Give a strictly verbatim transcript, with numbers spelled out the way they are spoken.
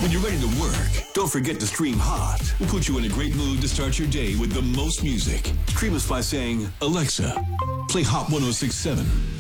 When you're ready to work, don't forget to stream Hot. We'll put you in a great mood to start your day with the most music. Stream us by saying, Alexa, play Hot one oh six point seven.